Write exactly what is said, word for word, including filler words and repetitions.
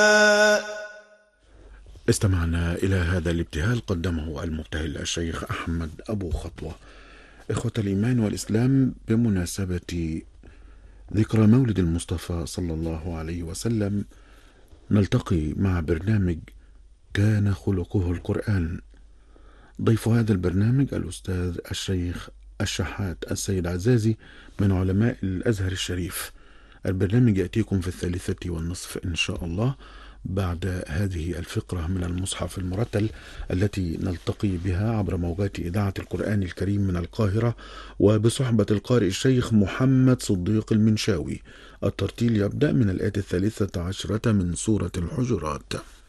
استمعنا إلى هذا الابتهال قدمه المبتهل الشيخ أحمد أبو خطوة. إخوة الإيمان والإسلام، بمناسبة ذكرى مولد المصطفى صلى الله عليه وسلم نلتقي مع برنامج كان خلقه القرآن. ضيف هذا البرنامج الأستاذ الشيخ الشحات السيد عزازي من علماء الأزهر الشريف. البرنامج يأتيكم في الثالثة والنصف إن شاء الله بعد هذه الفقرة من المصحف المرتل التي نلتقي بها عبر موجات إذاعة القرآن الكريم من القاهرة، وبصحبة القارئ الشيخ محمد صديق المنشاوي. الترتيل يبدأ من الآية الثالثة عشرة من سورة الحجرات.